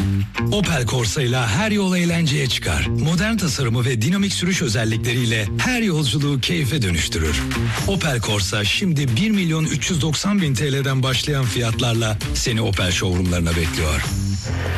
Opel Corsa ile her yol eğlenceye çıkar. Modern tasarımı ve dinamik sürüş özellikleriyle her yolculuğu keyfe dönüştürür. Opel Corsa şimdi 1.390.000 TL'den başlayan fiyatlarla seni Opel showroomlarına bekliyor.